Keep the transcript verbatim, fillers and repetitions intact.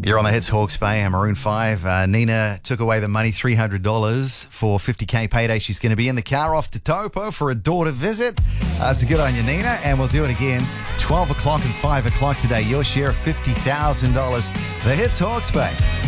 You're on the Hits Hawke's Bay and Maroon five. Uh, Nina took away the money, three hundred dollars for fifty K payday. She's going to be in the car off to Taupo for a daughter visit. Uh, so good on you, Nina. And we'll do it again, twelve o'clock and five o'clock today. Your share of fifty thousand dollars. The Hits Hawke's Bay.